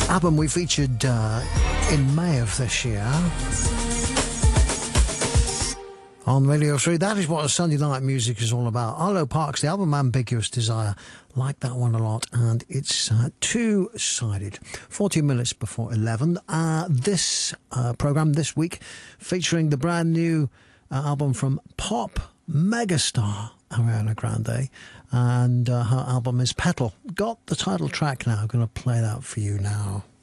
album we featured in May of this year on Radio 3. That is what Sunday night music is all about. Arlo Parks, the album Ambiguous Desire. Like that one a lot, and it's two-sided. 40 minutes before 11. This programme this week featuring the brand new album from pop megastar Ariana Grande, and her album is Petal. Got the title track now. I'm going to play that for you now.